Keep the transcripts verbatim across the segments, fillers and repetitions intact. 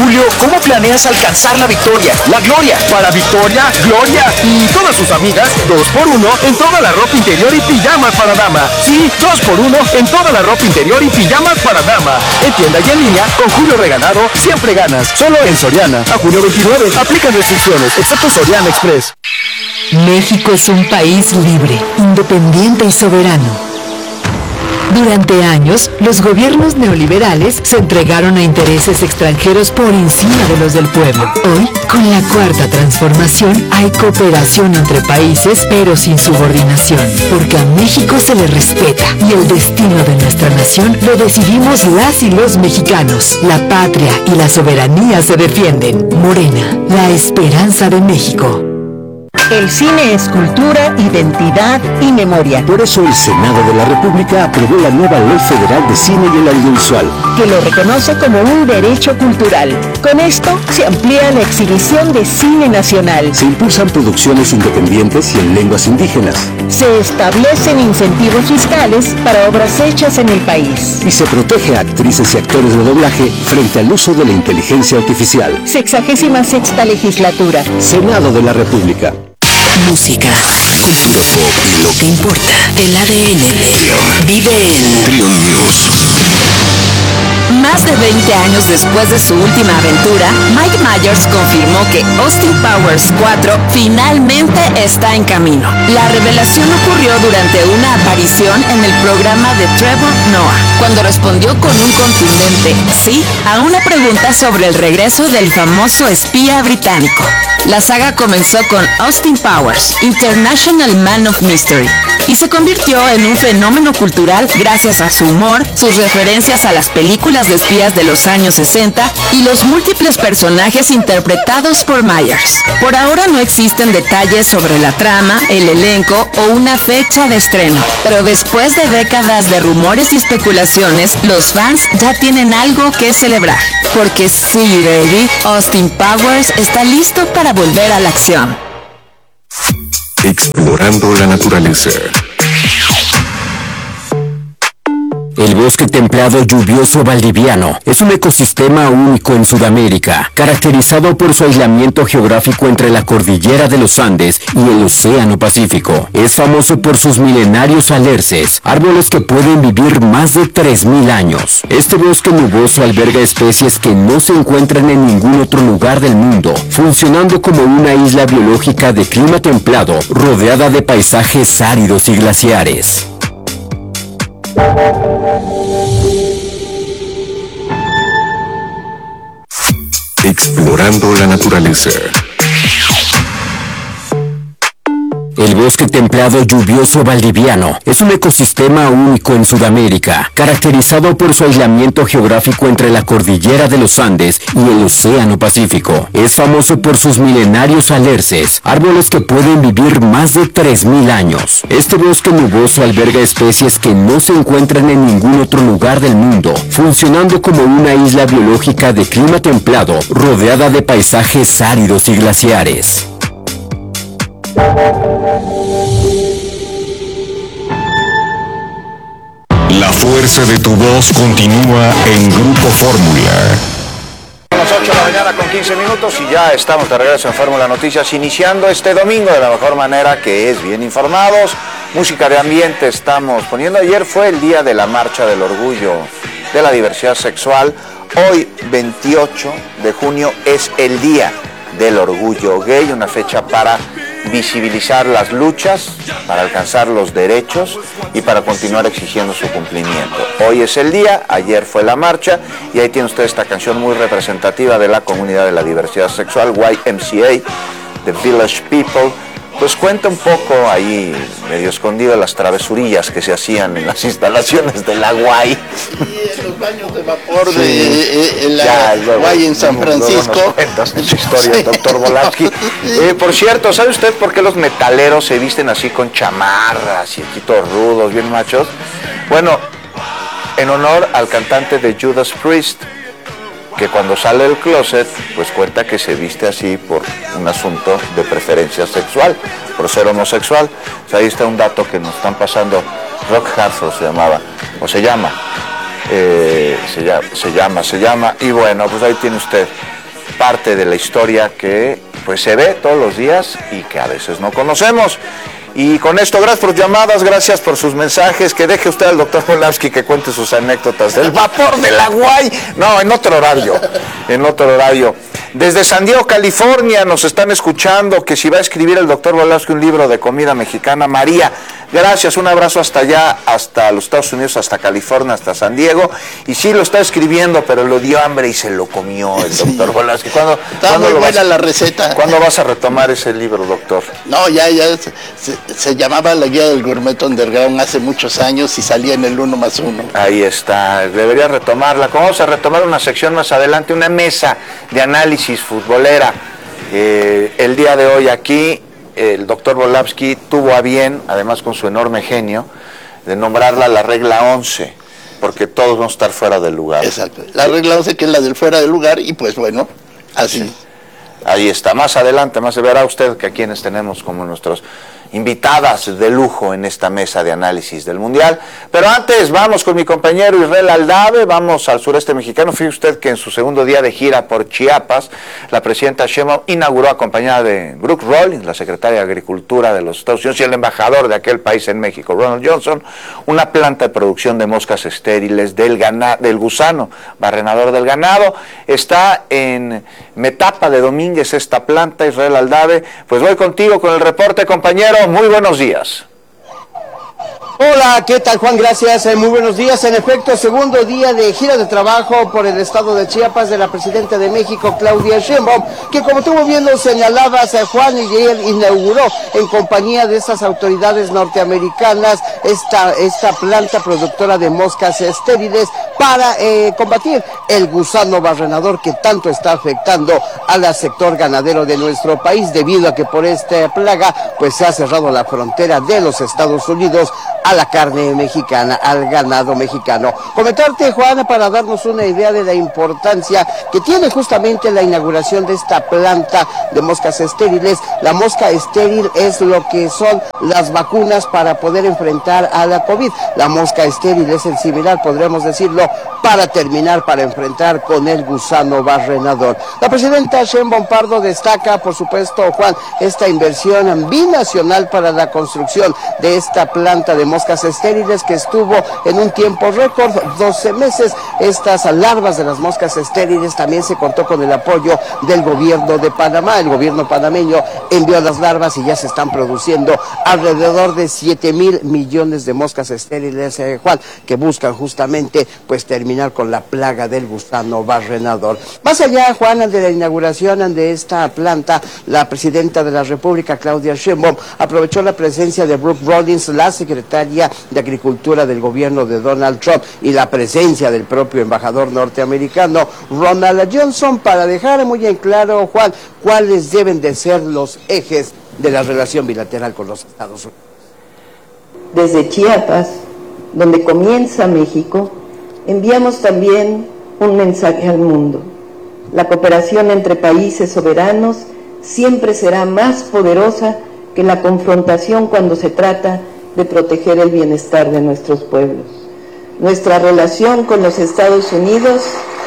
Julio, ¿cómo planeas alcanzar la victoria, la gloria? Para Victoria, Gloria y todas sus amigas, dos por uno en toda la ropa interior y pijamas para dama. Sí, dos por uno en toda la ropa interior y pijamas para dama. En tienda y en línea, con Julio Regalado, siempre ganas. Solo en Soriana. A junio veintinueve, aplican restricciones, excepto Soriana Express. México es un país libre, independiente y soberano. Durante años, los gobiernos neoliberales se entregaron a intereses extranjeros por encima de los del pueblo. Hoy, con la cuarta transformación, hay cooperación entre países, pero sin subordinación, porque a México se le respeta y el destino de nuestra nación lo decidimos las y los mexicanos. La patria y la soberanía se defienden. Morena, la esperanza de México. El cine es cultura, identidad y memoria. Por eso el Senado de la República aprobó la nueva Ley Federal de Cine y el Audiovisual, que lo reconoce como un derecho cultural. Con esto se amplía la exhibición de cine nacional. Se impulsan producciones independientes y en lenguas indígenas. Se establecen incentivos fiscales para obras hechas en el país. Y se protege a actrices y actores de doblaje frente al uso de la inteligencia artificial. Sexagésima sexta legislatura. Senado de la República. Música, cultura pop y lo que importa. El A D N vive en Trion News. Más de veinte años después de su última aventura, Mike Myers confirmó que Austin Powers cuatro finalmente está en camino. La revelación ocurrió durante una aparición en el programa de Trevor Noah, cuando respondió con un contundente sí a una pregunta sobre el regreso del famoso espía británico. La saga comenzó con Austin Powers, International Man of Mystery, y se convirtió en un fenómeno cultural gracias a su humor, sus referencias a las películas de espías de los años sesenta y los múltiples personajes interpretados por Myers. Por ahora no existen detalles sobre la trama, el elenco o una fecha de estreno, pero después de décadas de rumores y especulaciones, los fans ya tienen algo que celebrar. Porque sí, baby, Austin Powers está listo para volver a la acción. Explorando la naturaleza. El bosque templado lluvioso valdiviano es un ecosistema único en Sudamérica, caracterizado por su aislamiento geográfico entre la cordillera de los Andes y el Océano Pacífico. Es famoso por sus milenarios alerces, árboles que pueden vivir más de tres mil años. Este bosque nuboso alberga especies que no se encuentran en ningún otro lugar del mundo, funcionando como una isla biológica de clima templado, rodeada de paisajes áridos y glaciares. Explorando la naturaleza. El bosque templado lluvioso valdiviano es un ecosistema único en Sudamérica, caracterizado por su aislamiento geográfico entre la cordillera de los Andes y el Océano Pacífico. Es famoso por sus milenarios alerces, árboles que pueden vivir más de tres mil años. Este bosque nuboso alberga especies que no se encuentran en ningún otro lugar del mundo, funcionando como una isla biológica de clima templado, rodeada de paisajes áridos y glaciares. La fuerza de tu voz continúa en Grupo Fórmula. A las ocho de la mañana con quince minutos y ya estamos de regreso en Fórmula Noticias, iniciando este domingo de la mejor manera, que es bien informados. Música de ambiente estamos poniendo. Ayer fue el día de la marcha del orgullo de la diversidad sexual. Hoy, veintiocho de junio, es el día del orgullo gay, una fecha para visibilizar las luchas, para alcanzar los derechos y para continuar exigiendo su cumplimiento. Hoy es el día, ayer fue la marcha y ahí tiene usted esta canción muy representativa de la comunidad de la diversidad sexual, Y M C A, The Village People. Pues cuenta un poco ahí, medio escondido, las travesurillas que se hacían en las instalaciones de la Guay. Sí, en los baños de vapor Sí. de eh, la Ya, luego, Guay en San luego Francisco. nos cuentas mucha historia, Sí. doctor Volansky. Eh, por cierto, ¿sabe usted por qué los metaleros se visten así con chamarras y aquí todos rudos, bien machos? Bueno, en honor al cantante de Judas Priest, que cuando sale del closet, pues cuenta que se viste así por un asunto de preferencia sexual, por ser homosexual. O sea, ahí está un dato que nos están pasando. Rock Hudson se llamaba, o se llama, eh, se llama, se llama, se llama, y bueno, pues ahí tiene usted parte de la historia que pues se ve todos los días y que a veces no conocemos. Y con esto, gracias por sus llamadas, gracias por sus mensajes, que deje usted al doctor Volavsky que cuente sus anécdotas del vapor del Aguay. No, en otro horario, en otro horario. Desde San Diego, California, nos están escuchando que si va a escribir el doctor Volavsky un libro de comida mexicana. María, gracias, un abrazo hasta allá, hasta los Estados Unidos, hasta California, hasta San Diego. Y sí, lo está escribiendo, pero le dio hambre y se lo comió el doctor sí. Volavsky. ¿Cuándo, Está muy buena vas, la receta. ¿Cuándo vas a retomar ese libro, doctor? No, ya, ya, se, se, se llamaba La Guía del Gourmet Underground hace muchos años y salía en el uno más uno. Ahí está, debería retomarla. Vamos a retomar una sección más adelante, una mesa de análisis futbolera. Eh, el día de hoy aquí, el doctor Volavsky tuvo a bien, además con su enorme genio, de nombrarla la regla once, porque todos vamos a estar fuera del lugar. Exacto, la regla once que es la del fuera del lugar, y pues bueno, así. Sí. Ahí está, más adelante, más se verá usted que a quienes tenemos como nuestros invitadas de lujo en esta mesa de análisis del Mundial. Pero antes vamos con mi compañero Israel Aldave, vamos al sureste mexicano. Fíjese usted que en su segundo día de gira por Chiapas, la presidenta Sheinbaum inauguró, acompañada de Brooke Rollins, la secretaria de Agricultura de los Estados Unidos, y el embajador de aquel país en México, Ronald Johnson, una planta de producción de moscas estériles del, gana, del gusano barrenador del ganado. Está en Metapa de Domínguez esta planta, Israel Aldave. Pues voy contigo con el reporte, compañero. Muy buenos días. Hola, ¿qué tal, Juan? Gracias, eh, muy buenos días. En efecto, segundo día de gira de trabajo por el estado de Chiapas de la presidenta de México, Claudia Sheinbaum, que como tú bien lo señalabas, eh, Juan, y él inauguró en compañía de estas autoridades norteamericanas esta, esta planta productora de moscas estériles para eh, combatir el gusano barrenador que tanto está afectando al sector ganadero de nuestro país, debido a que por esta plaga pues se ha cerrado la frontera de los Estados Unidos a la carne mexicana, al ganado mexicano. Comentarte, Juana, para darnos una idea de la importancia que tiene justamente la inauguración de esta planta de moscas estériles. La mosca estéril es lo que son las vacunas para poder enfrentar a la COVID. La mosca estéril es el similar, podríamos decirlo, para terminar, para enfrentar con el gusano barrenador. La presidenta Sheinbaum Pardo destaca, por supuesto, Juan, esta inversión binacional para la construcción de esta planta de moscas estériles que estuvo en un tiempo récord, doce meses. Estas larvas de las moscas estériles también se contó con el apoyo del gobierno de Panamá. El gobierno panameño envió las larvas y ya se están produciendo alrededor de siete mil millones de moscas estériles, eh, Juan, que buscan justamente pues terminar con la plaga del gusano barrenador. Más allá, Juan, de la inauguración de esta planta, la presidenta de la República, Claudia Sheinbaum, aprovechó la presencia de Brooke Rollins, la secretaria de Agricultura del gobierno de Donald Trump, y la presencia del propio embajador norteamericano, Ronald Johnson, para dejar muy en claro, Juan, cuáles deben de ser los ejes de la relación bilateral con los Estados Unidos. Desde Chiapas, donde comienza México, enviamos también un mensaje al mundo. La cooperación entre países soberanos siempre será más poderosa que la confrontación cuando se trata de proteger el bienestar de nuestros pueblos. Nuestra relación con los Estados Unidos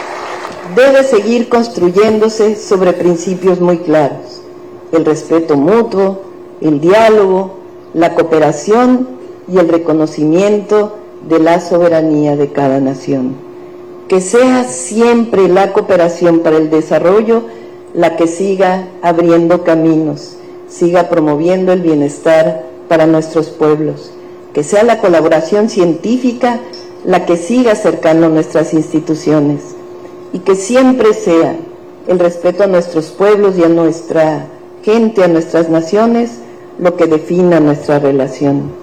debe seguir construyéndose sobre principios muy claros: el respeto mutuo, el diálogo, la cooperación y el reconocimiento de la soberanía de cada nación. Que sea siempre la cooperación para el desarrollo la que siga abriendo caminos, siga promoviendo el bienestar para nuestros pueblos. Que sea la colaboración científica la que siga acercando nuestras instituciones, y que siempre sea el respeto a nuestros pueblos y a nuestra gente, a nuestras naciones, lo que defina nuestra relación.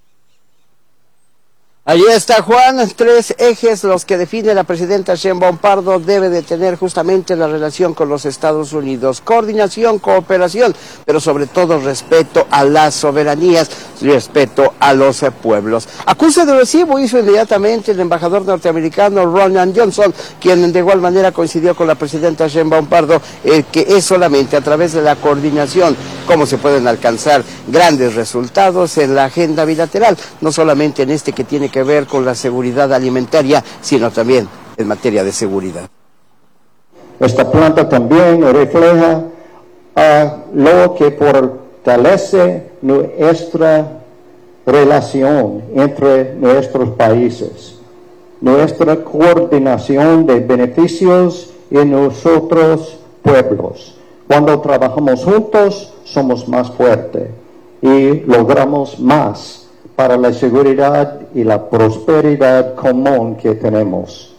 Allí está, Juan, tres ejes los que define la presidenta Sheinbaum Pardo debe de tener justamente la relación con los Estados Unidos: coordinación, cooperación, pero sobre todo respeto a las soberanías, respeto a los pueblos. Acusa de recibo hizo inmediatamente el embajador norteamericano Ronald Johnson, quien de igual manera coincidió con la presidenta Sheinbaum Pardo, eh, que es solamente a través de la coordinación cómo se pueden alcanzar grandes resultados en la agenda bilateral, no solamente en este que tiene que ver con la seguridad alimentaria, sino también en materia de seguridad. Esta planta también refleja uh, lo que fortalece nuestra relación entre nuestros países, nuestra coordinación de beneficios en nosotros pueblos. Cuando trabajamos juntos, somos más fuertes y logramos más para la seguridad y la prosperidad común que tenemos.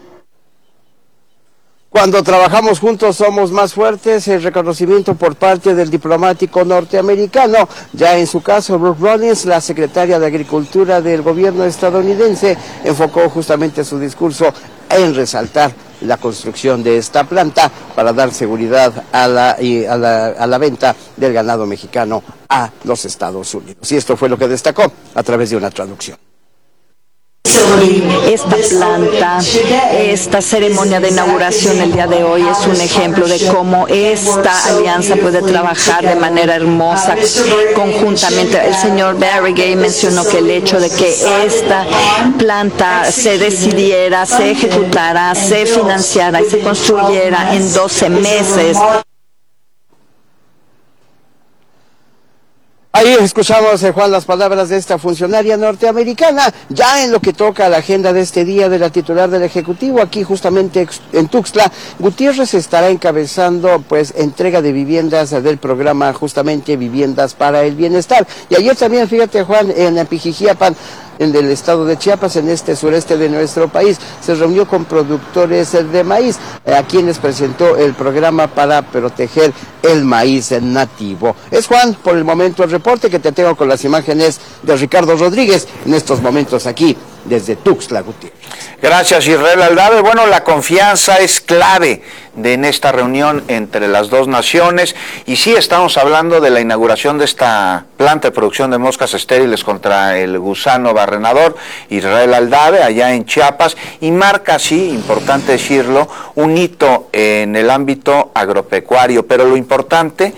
Cuando trabajamos juntos somos más fuertes, el reconocimiento por parte del diplomático norteamericano. Ya en su caso, Brooke Rollins, la secretaria de Agricultura del gobierno estadounidense, enfocó justamente su discurso en resaltar la construcción de esta planta para dar seguridad a la, y a la, a la venta del ganado mexicano a los Estados Unidos. Y esto fue lo que destacó a través de una traducción. Esta planta, esta ceremonia de inauguración el día de hoy es un ejemplo de cómo esta alianza puede trabajar de manera hermosa conjuntamente. El señor Barry Gay mencionó que el hecho de que esta planta se decidiera, se ejecutara, se financiara y se construyera en doce meses. Ahí escuchamos, eh, Juan, las palabras de esta funcionaria norteamericana. Ya en lo que toca a la agenda de este día de la titular del Ejecutivo, aquí justamente en Tuxtla, Gutiérrez estará encabezando pues entrega de viviendas del programa justamente Viviendas para el Bienestar. Y ayer también, fíjate, Juan, en Pijijiapan, en el estado de Chiapas, en este sureste de nuestro país, se reunió con productores de maíz, a quienes presentó el programa para proteger el maíz nativo. Es, Juan, por el momento el reporte que te tengo con las imágenes de Ricardo Rodríguez, en estos momentos aquí, desde Tuxtla Gutiérrez. Gracias, Israel Aldave. Bueno, la confianza es clave de, en esta reunión entre las dos naciones, y sí estamos hablando de la inauguración de esta planta de producción de moscas estériles contra el gusano barrenador, Israel Aldave, allá en Chiapas, y marca así, importante decirlo, un hito en el ámbito agropecuario, pero lo importante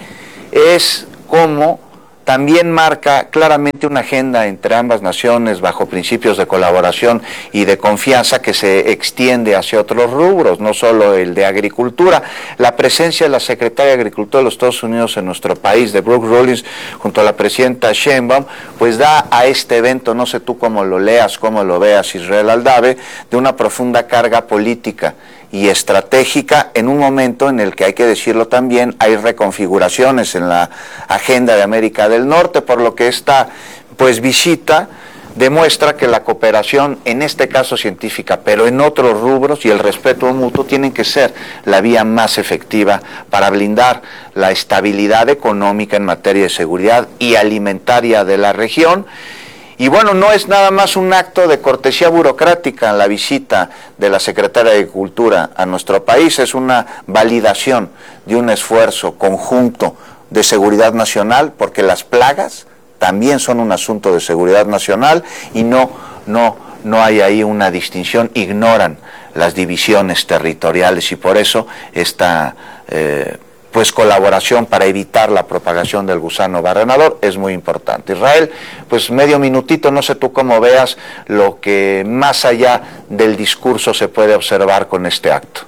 es cómo también marca claramente una agenda entre ambas naciones bajo principios de colaboración y de confianza que se extiende hacia otros rubros, no solo el de agricultura. La presencia de la secretaria de Agricultura de los Estados Unidos en nuestro país, de Brooke Rollins, junto a la presidenta Sheinbaum, pues da a este evento, no sé tú cómo lo leas, cómo lo veas, Israel Aldave, de una profunda carga política y estratégica en un momento en el que, hay que decirlo también, hay reconfiguraciones en la agenda de América del Norte, por lo que esta pues visita demuestra que la cooperación, en este caso científica, pero en otros rubros, y el respeto mutuo tienen que ser la vía más efectiva para blindar la estabilidad económica en materia de seguridad y alimentaria de la región. Y bueno, no es nada más un acto de cortesía burocrática la visita de la Secretaria de Agricultura a nuestro país, es una validación de un esfuerzo conjunto de seguridad nacional, porque las plagas también son un asunto de seguridad nacional y no, no, no hay ahí una distinción, ignoran las divisiones territoriales, y por eso esta eh, pues colaboración para evitar la propagación del gusano barrenador es muy importante. Israel, pues medio minutito, no sé tú cómo veas lo que más allá del discurso se puede observar con este acto.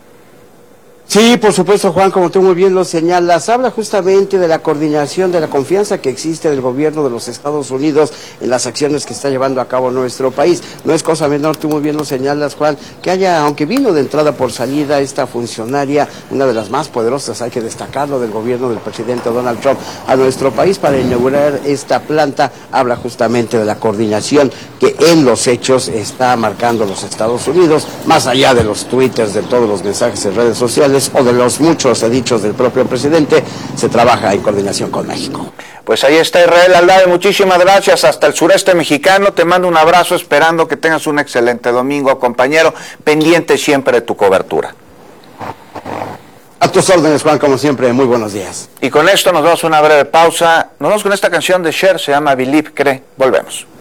Sí, por supuesto, Juan, como tú muy bien lo señalas, habla justamente de la coordinación, de la confianza que existe del gobierno de los Estados Unidos en las acciones que está llevando a cabo nuestro país. No es cosa menor, tú muy bien lo señalas, Juan, que haya, aunque vino de entrada por salida esta funcionaria, una de las más poderosas, hay que destacarlo, del gobierno del presidente Donald Trump a nuestro país para inaugurar esta planta, habla justamente de la coordinación que en los hechos está marcando los Estados Unidos, más allá de los twitters, de todos los mensajes en redes sociales, o de los muchos dichos del propio presidente, se trabaja en coordinación con México. Pues ahí está Israel Aldave, muchísimas gracias hasta el sureste mexicano, te mando un abrazo, esperando que tengas un excelente domingo, compañero, pendiente siempre de tu cobertura. A tus órdenes, Juan, como siempre, muy buenos días. Y con esto nos vamos a una breve pausa, nos vamos con esta canción de Cher, se llama Believe, Cree, volvemos.